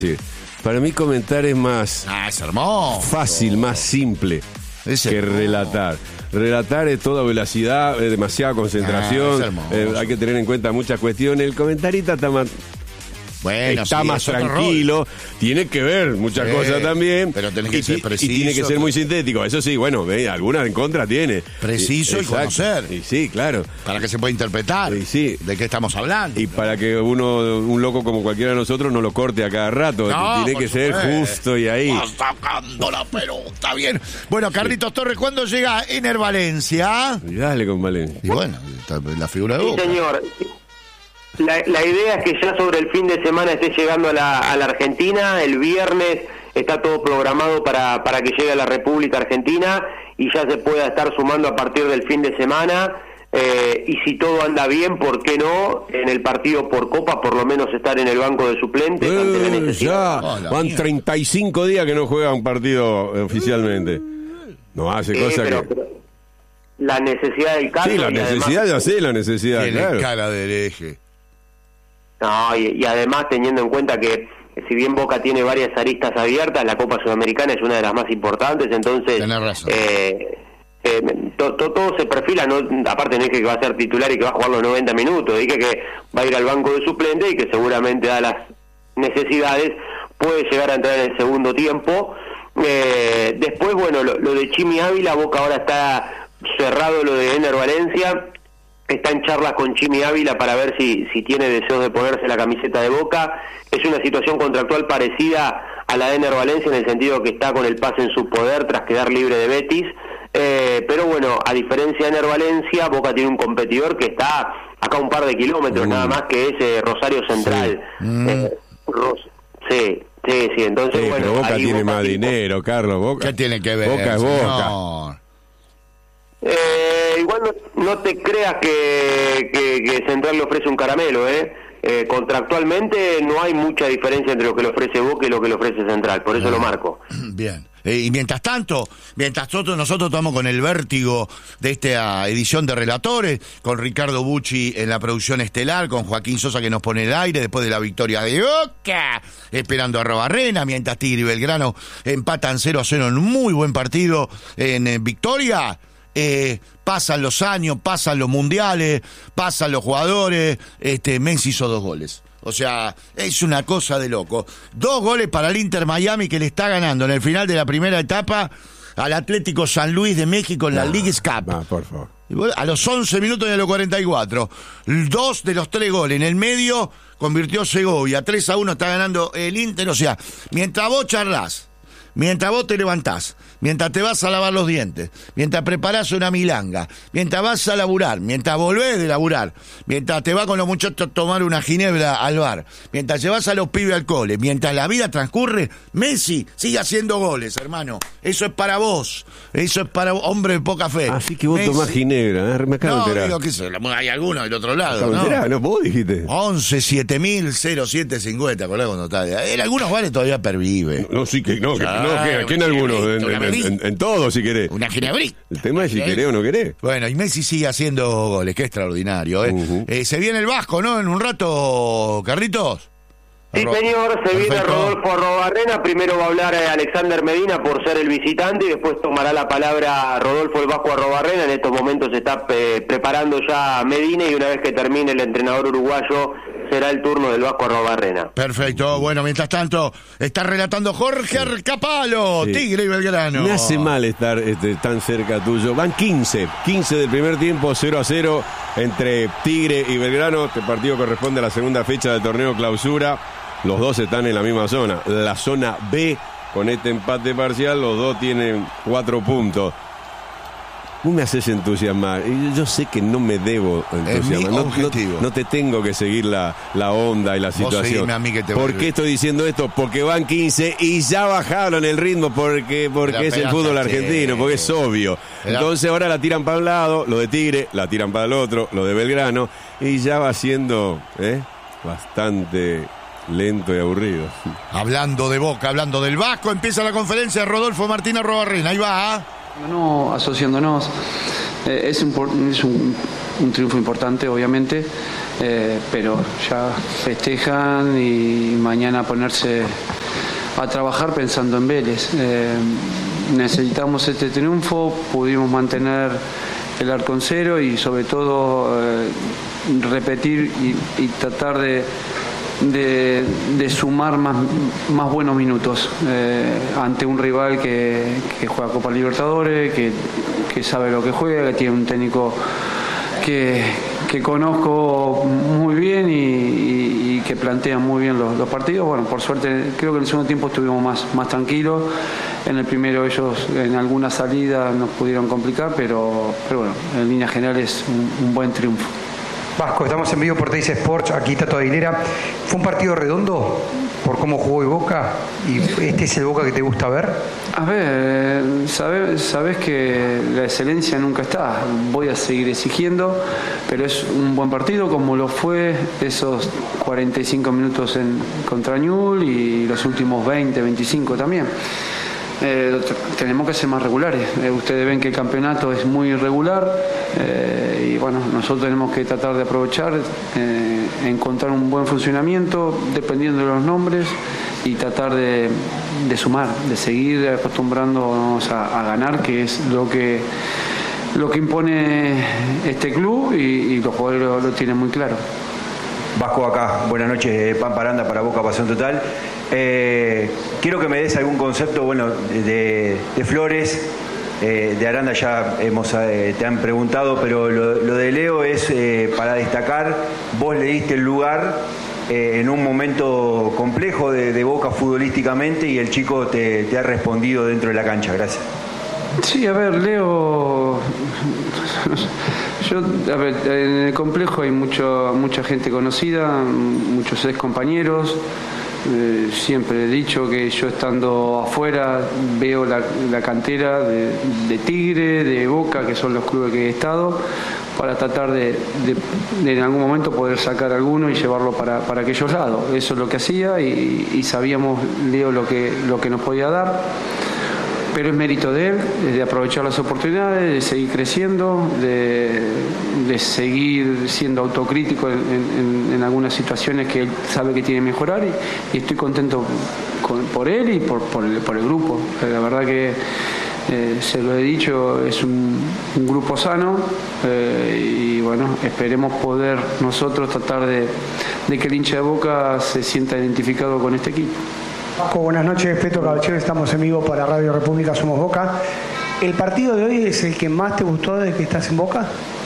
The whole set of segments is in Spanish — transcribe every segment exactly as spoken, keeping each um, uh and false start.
Sí. Para mí comentar es más ah, es hermoso. fácil, más simple es que relatar. Relatar es toda velocidad, es demasiada concentración, ah, es eh, hay que tener en cuenta muchas cuestiones. El comentarista está más, bueno, está sí, más tranquilo, tiene que ver muchas sí, cosas también. Pero tenés que y, ser preciso. Y tiene que ser muy sintético. Eso sí, bueno, ve, algunas en contra tiene. Preciso y, y conocer. Y sí, claro. Para que se pueda interpretar y sí. de qué estamos hablando. Y ¿no? Para que uno, un loco como cualquiera de nosotros, no lo corte a cada rato. No, tiene que ser justo y ahí. Va sacando la pelota, bien. Bueno, Carlitos sí. Torres, ¿cuándo llega Ener Valencia? Y dale con Valencia. Y bueno, la figura de sí, Boca. Señor. La, la idea es que ya sobre el fin de semana esté llegando a la, a la Argentina. El viernes está todo programado para, para que llegue a la República Argentina y ya se pueda estar sumando a partir del fin de semana. Eh, y si todo anda bien, ¿por qué no? En el partido por Copa, por lo menos estar en el banco de suplentes. Eh, ante la necesidad. Ya, oh, van mierda. treinta y cinco días que no juega un partido eh, oficialmente. No hace eh, cosa pero, que... Pero la necesidad del caso. Sí, la necesidad, además, ya sé, la necesidad, tiene claro. cara del eje. No, y, y además teniendo en cuenta que si bien Boca tiene varias aristas abiertas, la Copa Sudamericana es una de las más importantes, entonces tenés razón. Eh, eh, to, to, todo se perfila, no, aparte no dije que va a ser titular y que va a jugar los noventa minutos, dije que va a ir al banco de suplente y que seguramente da las necesidades, puede llegar a entrar en el segundo tiempo. Eh, después, bueno, lo, lo de Chimi Ávila, Boca ahora está cerrado lo de Ener Valencia. Está en charlas con Chimi Ávila para ver si, si tiene deseos de ponerse la camiseta de Boca. Es una situación contractual parecida a la de Ener Valencia en el sentido que está con el pase en su poder tras quedar libre de Betis. Eh, pero bueno, a diferencia de Ener Valencia, Boca tiene un competidor que está acá a un par de kilómetros, mm. nada más que es eh, Rosario Central. Sí. Mm. Eh, Ros- sí, sí, sí. Entonces, sí, bueno, pero Boca tiene Boca más tiene... dinero, Carlos. Boca. ¿Qué tiene que ver? Boca es Boca. No. Eh, igual no, no te creas que, que, que Central le ofrece un caramelo, ¿eh? Eh, contractualmente no hay mucha diferencia entre lo que le ofrece Boca y lo que le ofrece Central, por eso ah, lo marco. Bien. Eh, y mientras tanto, mientras tanto nosotros estamos con el vértigo de esta edición de Relatores, con Ricardo Bucci en la producción estelar, con Joaquín Sosa que nos pone el aire después de la victoria de Boca, esperando a Arrobarrena, mientras Tigre y Belgrano empatan cero a cero en un muy buen partido en, en Victoria. Eh, pasan los años, pasan los mundiales, pasan los jugadores, este Messi hizo dos goles. O sea, es una cosa de loco. Dos goles para el Inter Miami que le está ganando en el final de la primera etapa al Atlético San Luis de México en la no, Leagues Cup. No, por favor. A los once minutos y a los cuarenta y cuatro. Dos de los tres goles. En el medio convirtió Segovia. tres a uno está ganando el Inter. O sea, mientras vos charlás, mientras vos te levantás, mientras te vas a lavar los dientes, mientras preparás una milanga, mientras vas a laburar, mientras volvés de laburar, mientras te vas con los muchachos a tomar una ginebra al bar, mientras llevas a los pibes al cole, mientras la vida transcurre, Messi sigue haciendo goles, hermano. Eso es para vos. Eso es para vos, hombre de poca fe. Así que vos Messi... tomás ginebra, ¿eh? Me acabo no, de enterar. digo que se, hay algunos del otro lado, ¿no? ¿no? No, vos dijiste. once siete mil cero siete cincuenta, ¿acordás cuando está? En algunos bares todavía pervive. No, sí que no, que, no, que, que en algunos, en, en, en, en, en todos si querés. Una ginebrita. El tema es si querés o no querés. Bueno, y Messi sigue haciendo goles, qué extraordinario, ¿eh? Uh-huh. eh se viene el Vasco, ¿no? En un rato, Carlitos. Sí, señor, se Perfecto. viene Rodolfo Arrobarrena. Primero va a hablar eh, Alexander Medina por ser el visitante y después tomará la palabra Rodolfo el Vasco Arrobarrena. En estos momentos se está eh, preparando ya Medina y una vez que termine el entrenador uruguayo será el turno del Vasco Arrobarrena. Perfecto, bueno, mientras tanto está relatando Jorge Arcapalo, sí. Tigre y Belgrano. Me hace mal estar este, tan cerca tuyo. Van quince, quince del primer tiempo, cero a cero entre Tigre y Belgrano. Este partido corresponde a la segunda fecha del torneo Clausura. Los dos están en la misma zona, la zona B, con este empate parcial, los dos tienen cuatro puntos. Vos me haces entusiasmar, y yo sé que no me debo entusiasmar, no, no, no te tengo que seguir la, la onda y la situación. A mí que te ¿Por qué estoy diciendo esto? Porque van quince y ya bajaron el ritmo, porque, porque es el fútbol argentino, porque es obvio. Entonces ahora la tiran para un lado, lo de Tigre, la tiran para el otro, lo de Belgrano, y ya va siendo ¿eh? bastante... lento y aburrido. Hablando de Boca, hablando del Vasco, empieza la conferencia de Rodolfo Martínez Arrobarrena. Ahí va. No, asociándonos. Eh, es, un, es un un triunfo importante, obviamente, eh, pero ya festejan y mañana ponerse a trabajar pensando en Vélez. Eh, necesitamos este triunfo, pudimos mantener el arco en cero y sobre todo eh, repetir y, y tratar de, de, de sumar más, más buenos minutos eh, ante un rival que, que juega Copa Libertadores, que, que sabe lo que juega, que tiene un técnico que, que conozco muy bien y, y, y que plantea muy bien los, los partidos. Bueno, por suerte creo que en el segundo tiempo estuvimos más, más tranquilos. En el primero ellos en alguna salida nos pudieron complicar, pero, pero bueno, en líneas generales un, un buen triunfo. Vasco, estamos en vivo por Teis Sports, aquí Tato Aguilera. ¿Fue un partido redondo por cómo jugó el Boca? ¿Y este es el Boca que te gusta ver? A ver, sabes, sabes que la excelencia nunca está. Voy a seguir exigiendo, pero es un buen partido como lo fue esos cuarenta y cinco minutos en, contra Newell's y los últimos veinte, veinticinco también. Eh, tenemos que ser más regulares. Eh, ustedes ven que el campeonato es muy irregular eh, y bueno, nosotros tenemos que tratar de aprovechar, eh, encontrar un buen funcionamiento dependiendo de los nombres y tratar de, de sumar, de seguir acostumbrándonos a, a ganar, que es lo que lo que impone este club y, y los jugadores lo, lo tienen muy claro. Vasco acá, buenas noches, Pan Paranda para Boca Pasión Total. Eh, quiero que me des algún concepto, bueno, de, de Flores, eh, de Aranda ya hemos, eh, te han preguntado, pero lo, lo de Leo es eh, para destacar, vos le diste el lugar eh, en un momento complejo de, de Boca futbolísticamente y el chico te, te ha respondido dentro de la cancha, gracias. Sí, a ver, Leo, yo, a ver, en el complejo hay mucho, mucha gente conocida, muchos ex compañeros. Eh, siempre he dicho que yo estando afuera veo la, la cantera de, de Tigre, de Boca, que son los clubes que he estado, para tratar de, de, de en algún momento poder sacar alguno y llevarlo para, para aquellos lados. Eso es lo que hacía y, y sabíamos, Leo, lo que, lo que nos podía dar. Pero es mérito de él, de aprovechar las oportunidades, de seguir creciendo, de, de seguir siendo autocrítico en, en, en algunas situaciones que él sabe que tiene que mejorar y, y estoy contento con, por él y por, por, el, por el grupo. La verdad que eh, se lo he dicho, es un, un grupo sano eh, y bueno, esperemos poder nosotros tratar de, de que el hincha de Boca se sienta identificado con este equipo. Vasco, buenas noches, Petro Caballero, estamos en vivo para Radio República, Somos Boca. ¿El partido de hoy es el que más te gustó desde que estás en Boca?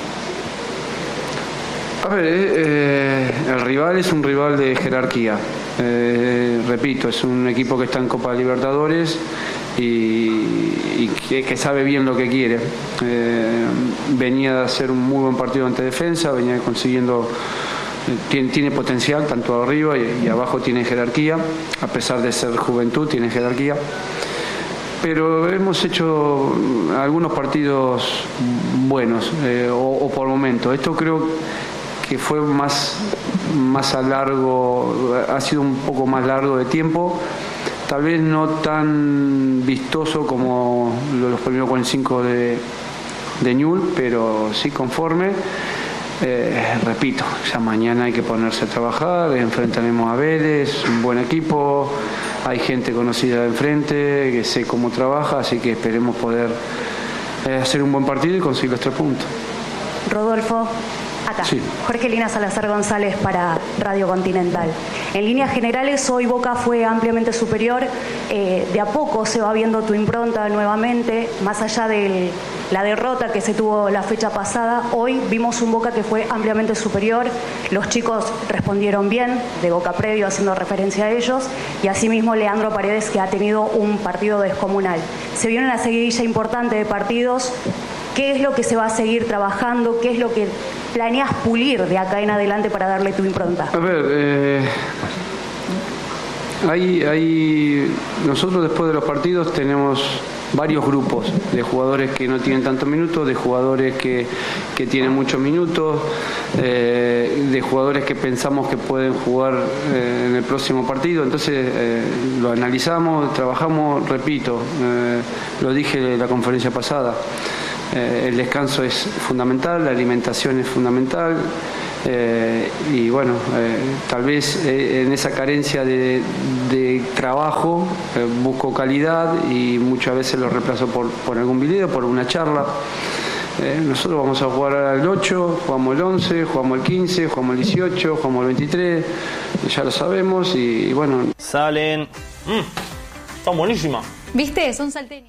A ver, eh, el rival es un rival de jerarquía. Eh, repito, es un equipo que está en Copa Libertadores y, y que, que sabe bien lo que quiere. Eh, venía de hacer un muy buen partido ante defensa, venía consiguiendo... Tiene, tiene potencial, tanto arriba y, y abajo tiene jerarquía, a pesar de ser juventud, tiene jerarquía. Pero hemos hecho algunos partidos buenos, eh, o, o por momento. Esto creo que fue más, más a largo, ha sido un poco más largo de tiempo, tal vez no tan vistoso como los primeros cuarenta y cinco de, de Newell's, pero sí conforme. Eh, repito, ya mañana hay que ponerse a trabajar, enfrentaremos a Vélez, un buen equipo, hay gente conocida de enfrente, que sé cómo trabaja, así que esperemos poder eh, hacer un buen partido y conseguir los tres puntos. Rodolfo, acá. Sí. Jorge Lina Salazar González para Radio Continental. En líneas generales, hoy Boca fue ampliamente superior. Eh, de a poco se va viendo tu impronta nuevamente, más allá de la derrota que se tuvo la fecha pasada. Hoy vimos un Boca que fue ampliamente superior. Los chicos respondieron bien, de Boca Previo, haciendo referencia a ellos. Y asimismo Leandro Paredes, que ha tenido un partido descomunal. Se viene una seguidilla importante de partidos. ¿Qué es lo que se va a seguir trabajando? ¿Qué es lo que planeas pulir de acá en adelante para darle tu impronta? A ver, eh, hay, hay, nosotros después de los partidos tenemos varios grupos de jugadores que no tienen tantos minutos, de jugadores que, que tienen muchos minutos, eh, de jugadores que pensamos que pueden jugar eh, en el próximo partido. Entonces eh, lo analizamos, trabajamos, repito, eh, lo dije en la conferencia pasada. Eh, el descanso es fundamental, la alimentación es fundamental. Eh, y bueno, eh, tal vez eh, en esa carencia de, de trabajo eh, busco calidad y muchas veces lo reemplazo por, por algún video, por una charla. Eh, nosotros vamos a jugar al ocho, jugamos el once, jugamos el quince, jugamos el dieciocho, jugamos el veintitrés, ya lo sabemos y, y bueno. Salen... Mm, están buenísimas. ¿Viste? Son salteñas.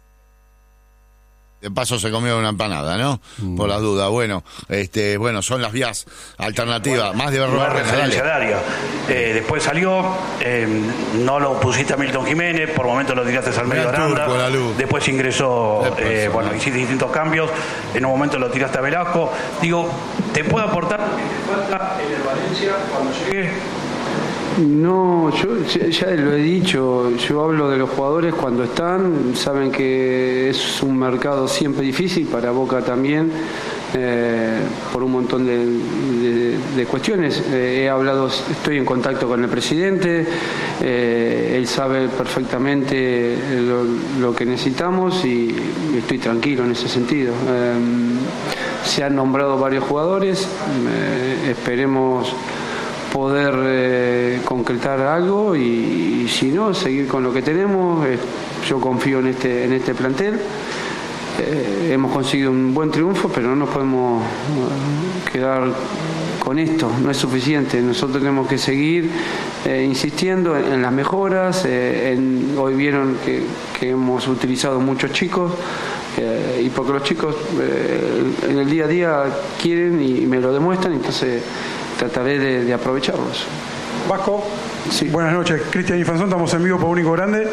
De paso se comió una empanada, ¿no? Mm. Por las dudas. Bueno, este, bueno, son las vías alternativas. Bueno, más de no hay referencia de área. Eh, después salió, eh, no lo pusiste a Milton Jiménez, por momentos lo tiraste al medio de Aranda. Después ingresó, después, eh, bueno, sí. hiciste distintos cambios. En un momento lo tiraste a Velasco. Digo, ¿te puede aportar lo que te falta en el Valencia cuando llegue? No, yo ya lo he dicho, yo hablo de los jugadores cuando están, saben que es un mercado siempre difícil, para Boca también, eh, por un montón de, de, de cuestiones. Eh, he hablado, estoy en contacto con el presidente, eh, él sabe perfectamente lo, lo que necesitamos y estoy tranquilo en ese sentido. Eh, se han nombrado varios jugadores, eh, esperemos poder eh, concretar algo y, y si no, seguir con lo que tenemos. Eh, yo confío en este, en este plantel. Eh, hemos conseguido un buen triunfo, pero no nos podemos uh, quedar con esto, no es suficiente. Nosotros tenemos que seguir eh, insistiendo en, en las mejoras. Eh, en, hoy vieron que, que hemos utilizado muchos chicos. Eh, y porque los chicos eh, en el día a día quieren y me lo demuestran, entonces trataré de, de aprovecharlos. Vasco, sí. Buenas noches. Cristian Infanzón, estamos en vivo por Único Grande.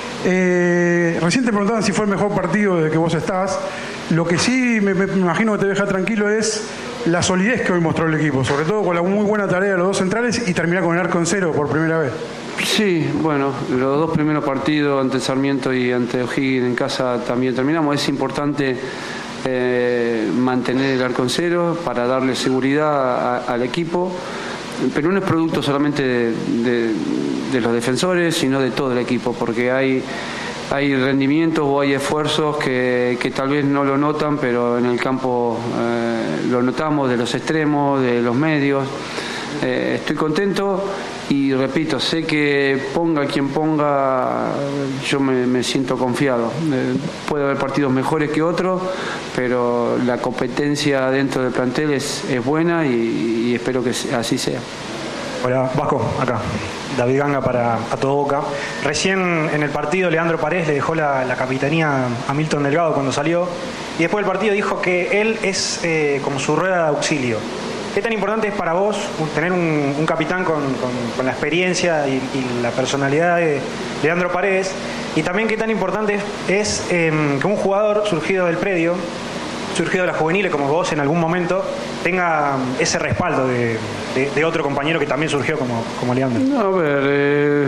Eh, recién te preguntaban si fue el mejor partido desde que vos estás. Lo que sí me, me imagino que te deja tranquilo es la solidez que hoy mostró el equipo, sobre todo con la muy buena tarea de los dos centrales y terminar con el arco en cero por primera vez. Sí, bueno, los dos primeros partidos ante Sarmiento y ante O'Higgins en casa también terminamos. Es importante eh, mantener el arco en cero para darle seguridad a, al equipo, pero no es producto solamente de, de, de los defensores, sino de todo el equipo, porque hay hay rendimientos o hay esfuerzos que, que tal vez no lo notan, pero en el campo eh, lo notamos, de los extremos, de los medios. Eh, estoy contento y repito, sé que ponga quien ponga, yo me, me siento confiado. Eh, puede haber partidos mejores que otros, pero la competencia dentro del plantel es, es buena y, y espero que así sea. Hola, Vasco, acá. David Ganga para A Todo Boca. Recién en el partido Leandro Paredes le dejó la, la capitanía a Milton Delgado cuando salió y después del partido dijo que él es eh, como su rueda de auxilio. ¿Qué tan importante es para vos tener un, un capitán con, con, con la experiencia y, y la personalidad de Leandro Paredes? Y también qué tan importante es, es eh, que un jugador surgido del predio, surgido de las juveniles como vos en algún momento, tenga ese respaldo de, de, de otro compañero que también surgió como, como Leandro. No, a ver, eh,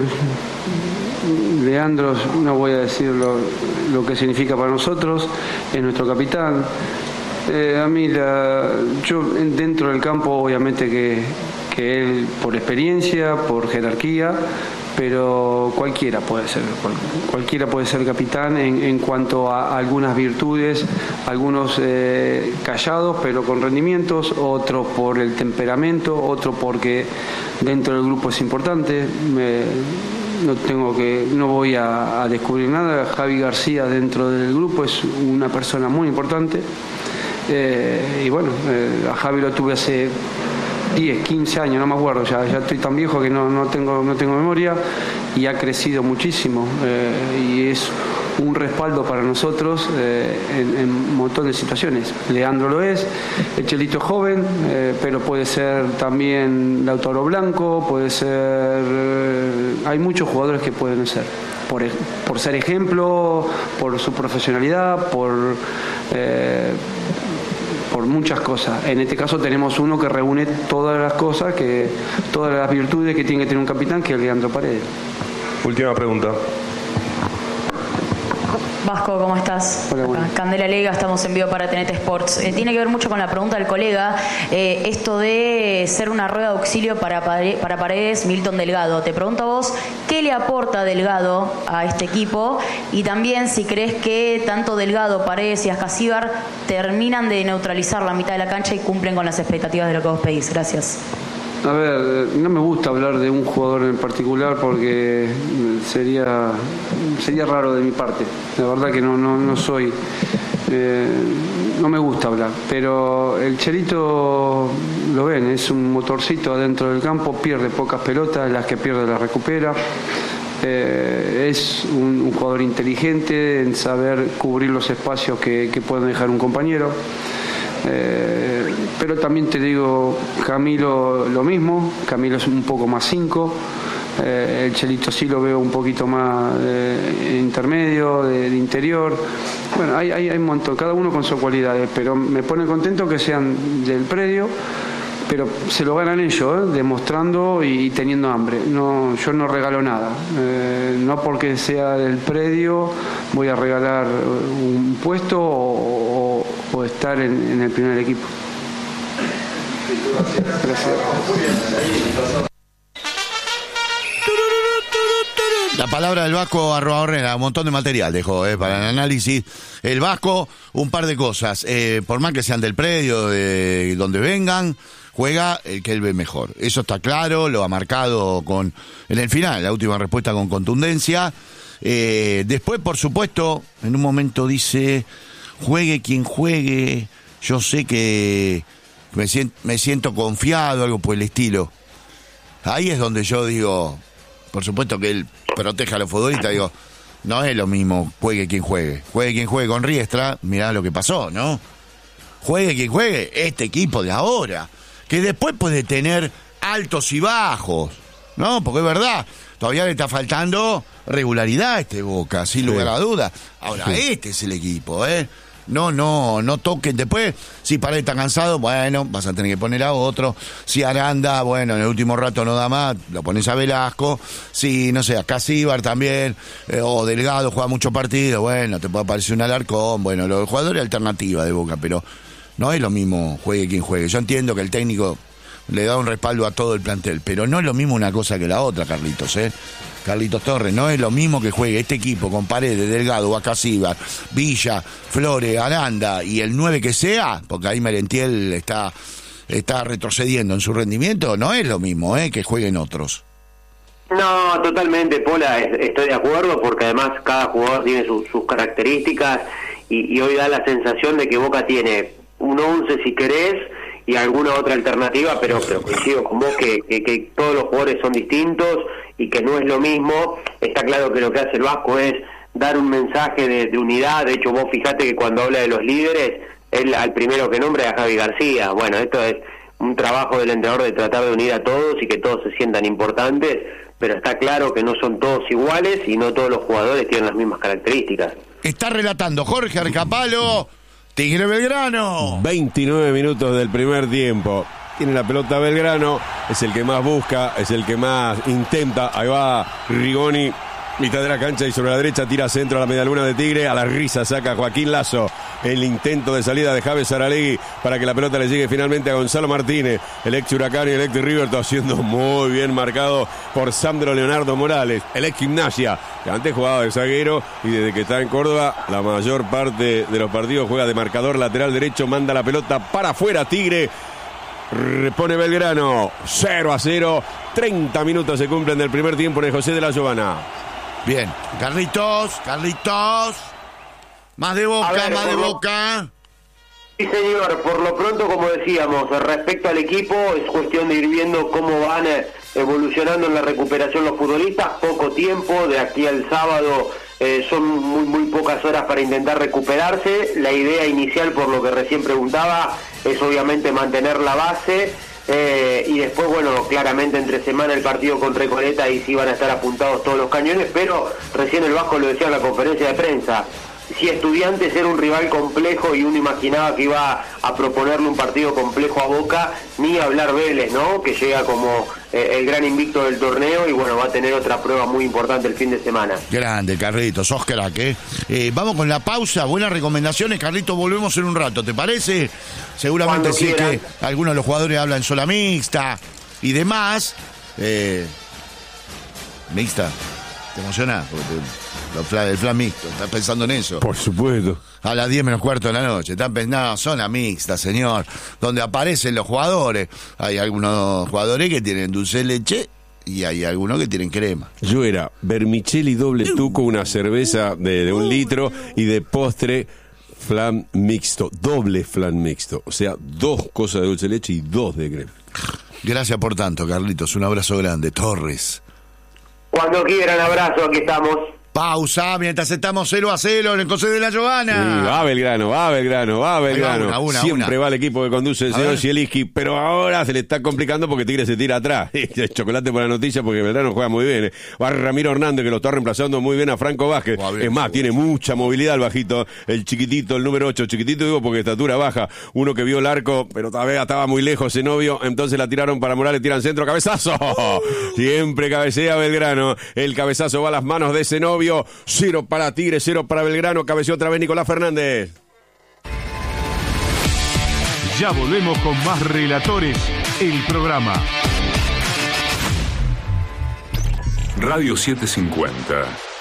Leandro, no voy a decir lo, lo que significa para nosotros, es nuestro capitán. Eh, a mí, la, yo dentro del campo, obviamente que, que él, por experiencia, por jerarquía, pero cualquiera puede ser, cualquiera puede ser capitán en, en cuanto a algunas virtudes, algunos eh, callados pero con rendimientos, otros por el temperamento, otros porque dentro del grupo es importante. Me, no tengo que, no voy a, a descubrir nada. Javi García dentro del grupo es una persona muy importante. Eh, y bueno, eh, a Javi lo tuve hace diez, quince años, no me acuerdo, ya, ya estoy tan viejo que no, no, tengo, no tengo memoria, y ha crecido muchísimo, eh, y es un respaldo para nosotros eh, en, en un montón de situaciones. Leandro lo es, el Chelito es joven, eh, pero puede ser también Lautaro Blanco, puede ser, eh, hay muchos jugadores que pueden ser, por, por ser ejemplo, por su profesionalidad, por... Eh, por muchas cosas. En este caso tenemos uno que reúne todas las cosas, que todas las virtudes que tiene que tener un capitán, que es Leandro Paredes. Última pregunta. Vasco, ¿cómo estás? Hola, bueno. Candela Lega, estamos en vivo para T N T Sports. Eh, tiene que ver mucho con la pregunta del colega, eh, esto de ser una rueda de auxilio para, para Paredes, Milton Delgado. Te pregunto a vos, ¿qué le aporta Delgado a este equipo? Y también si crees que tanto Delgado, Paredes y Ascasíbar terminan de neutralizar la mitad de la cancha y cumplen con las expectativas de lo que vos pedís. Gracias. A ver, no me gusta hablar de un jugador en particular porque sería sería raro de mi parte. La verdad que no no, no soy, eh, no me gusta hablar. Pero el Cherito, lo ven, es un motorcito adentro del campo, pierde pocas pelotas, las que pierde las recupera. Eh, es un, un jugador inteligente en saber cubrir los espacios que, que puede dejar un compañero. Eh, pero también te digo, Camilo lo mismo, Camilo es un poco más cinco, eh, el Chelito sí lo veo un poquito más eh, intermedio, de, de interior. Bueno, hay, hay, hay un montón, cada uno con sus cualidades, pero me pone contento que sean del predio, pero se lo ganan ellos, ¿eh? Demostrando y teniendo hambre. No, yo no regalo nada, eh, no porque sea del predio voy a regalar un puesto o, o, o estar en, en el primer equipo. Gracias. La palabra del Vasco Arruabarrena, un montón de material dejó eh, para el análisis. El Vasco, un par de cosas, eh, por más que sean del predio, de donde vengan, juega el que él ve mejor. Eso está claro, lo ha marcado con en el final, la última respuesta con contundencia. Eh, después, por supuesto, en un momento dice, juegue quien juegue, yo sé que me siento, me siento confiado, algo por el estilo. Ahí es donde yo digo, por supuesto que él protege a los futbolistas, digo, no es lo mismo juegue quien juegue. Juegue quien juegue con Riestra, mirá lo que pasó, ¿no? Juegue quien juegue, este equipo de ahora, que después puede tener altos y bajos, ¿no? Porque es verdad, todavía le está faltando regularidad a este Boca, sin sí. lugar a duda. Ahora, sí. este es el equipo, ¿eh? No, no, no toquen. Después, si Paredes está cansado, bueno, vas a tener que poner a otro. Si Aranda, bueno, en el último rato no da más, lo pones a Velasco. Si, no sé, a Casíbar también, eh, o Delgado juega mucho partido, bueno, te puede aparecer un Alarcón. Bueno, los jugadores alternativa de Boca, pero no es lo mismo juegue quien juegue. Yo entiendo que el técnico le da un respaldo a todo el plantel, pero no es lo mismo una cosa que la otra, Carlitos, ¿eh? Carlitos Torres, no es lo mismo que juegue este equipo con Paredes, Delgado, Acasíbar, Villa, Flores, Aranda y el nueve que sea, porque ahí Merentiel está, está retrocediendo en su rendimiento, no es lo mismo, ¿eh? Que jueguen otros. No, totalmente, Pola, estoy de acuerdo, porque además cada jugador tiene sus, sus características y, y hoy da la sensación de que Boca tiene un once si querés y alguna otra alternativa, pero, pero coincido con vos que, que, que todos los jugadores son distintos y que no es lo mismo. Está claro que lo que hace el Vasco es dar un mensaje de, de unidad. De hecho, vos fijate que cuando habla de los líderes, él al primero que nombra es a Javi García. Bueno, esto es un trabajo del entrenador de tratar de unir a todos y que todos se sientan importantes, pero está claro que no son todos iguales y no todos los jugadores tienen las mismas características. Está relatando Jorge Arcapalo, Tigre Belgrano. veintinueve minutos del primer tiempo. Tiene la pelota Belgrano, es el que más busca, es el que más intenta. Ahí va Rigoni, mitad de la cancha y sobre la derecha tira centro a la medialuna de Tigre. A la risa saca Joaquín Lazo el intento de salida de Javes Saralegui para que la pelota le llegue finalmente a Gonzalo Martínez. El ex Huracán y el ex River, todo siendo muy bien marcado por Sandro Leonardo Morales, el ex Gimnasia, que antes jugaba de zaguero y desde que está en Córdoba la mayor parte de los partidos juega de marcador lateral derecho. Manda la pelota para afuera Tigre. Repone Belgrano, cero a cero. treinta minutos se cumplen del primer tiempo en el José de la Giovana. Bien, Carlitos, Carlitos. Más de Boca, ver, más de lo... Boca. Sí, señor. Por lo pronto, como decíamos, respecto al equipo, es cuestión de ir viendo cómo van evolucionando en la recuperación los futbolistas. Poco tiempo, de aquí al sábado eh, son muy, muy pocas horas para intentar recuperarse. La idea inicial, por lo que recién preguntaba, es obviamente mantener la base. Eh, y después, bueno, claramente entre semana el partido con Recoleta y sí van a estar apuntados todos los cañones, pero recién el Vasco lo decía en la conferencia de prensa, si Estudiantes era un rival complejo y uno imaginaba que iba a proponerle un partido complejo a Boca, ni hablar Vélez, ¿no? Que llega como eh, el gran invicto del torneo y bueno, va a tener otra prueba muy importante el fin de semana. Grande, Carlitos, sos crack, ¿eh? eh vamos con la pausa, buenas recomendaciones, Carlitos, volvemos en un rato, ¿te parece? Seguramente sí, que algunos de los jugadores hablan sola mixta y demás. Eh, mixta, ¿te emociona? El flan mixto, ¿estás pensando en eso? Por supuesto. A las diez menos cuarto de la noche, están pensando, no, zona mixta, señor, donde aparecen los jugadores. Hay algunos jugadores que tienen dulce de leche y hay algunos que tienen crema. Yo era vermicelli doble tuco, una cerveza de, de un litro y de postre flan mixto, doble flan mixto. O sea, dos cosas de dulce de leche y dos de crema. Gracias por tanto, Carlitos, un abrazo grande. Torres. Cuando quieran, abrazo, aquí estamos. Pausa, mientras estamos cero a cero en el Consejo de la Giovanna. Sí, va Belgrano, va Belgrano, va Belgrano. Una, una, Siempre una. va el equipo que conduce el a señor Zielinski, pero ahora se le está complicando porque Tigre se tira atrás. Chocolate por la noticia porque Belgrano juega muy bien. Va Ramiro Hernández, que lo está reemplazando muy bien a Franco Vázquez. Oh, es más, tiene mucha movilidad el bajito, el chiquitito, el número ocho. Chiquitito digo porque estatura baja. Uno que vio el arco, pero todavía estaba muy lejos Zenobio, entonces la tiraron para Morales, tiran centro, cabezazo. Oh. Siempre cabecea Belgrano. El cabezazo va a las manos de Zenobio. Cero para Tigre, cero para Belgrano. Cabeció otra vez Nicolás Fernández. Ya volvemos con más Relatores, el programa. Radio setecientos cincuenta.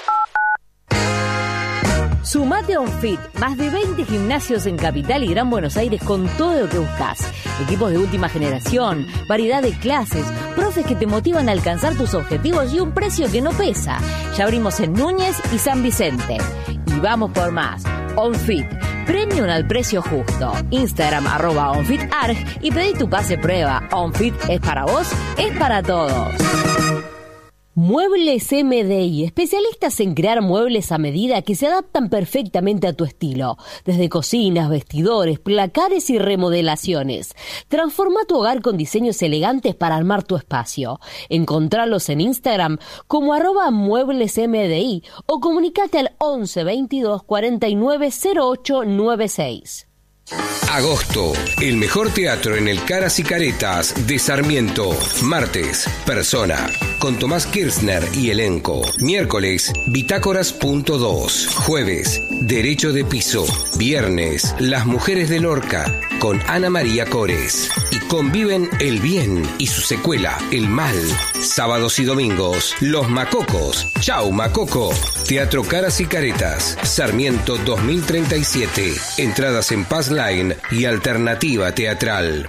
Sumate a OnFit, más de veinte gimnasios en Capital y Gran Buenos Aires con todo lo que buscas. Equipos de última generación, variedad de clases, profes que te motivan a alcanzar tus objetivos y un precio que no pesa. Ya abrimos en Núñez y San Vicente. Y vamos por más. OnFit, premium al precio justo. Instagram arroba OnFitArg y pedí tu pase prueba. OnFit es para vos, es para todos. Muebles M D I, especialistas en crear muebles a medida que se adaptan perfectamente a tu estilo, desde cocinas, vestidores, placares y remodelaciones. Transforma tu hogar con diseños elegantes para armar tu espacio. Encontralos en Instagram como arroba muebles M D I o comunicate al once veintidós cuarenta y nueve cero ocho noventa y seis. Agosto, el mejor teatro en el Caras y Caretas de Sarmiento. Martes, Persona, con Tomás Kirchner y elenco. Miércoles, Bitácoras punto dos. Jueves, Derecho de Piso. Viernes, Las Mujeres de Lorca, con Ana María Cores. Y conviven el bien y su secuela, el mal. Sábados y domingos, Los Macocos. Chau, Macoco. Teatro Caras y Caretas, Sarmiento dos mil treinta y siete. Entradas en Paz Line y Alternativa Teatral.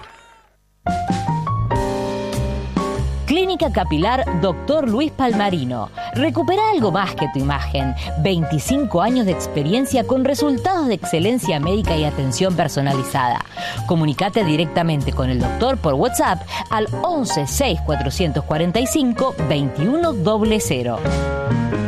Clínica Capilar Doctor Luis Palmarino. Recupera algo más que tu imagen. veinticinco años de experiencia con resultados de excelencia médica y atención personalizada. Comunicate directamente con el doctor por WhatsApp al once seis cuatrocientos cuarenta y cinco veintiuno cero cero.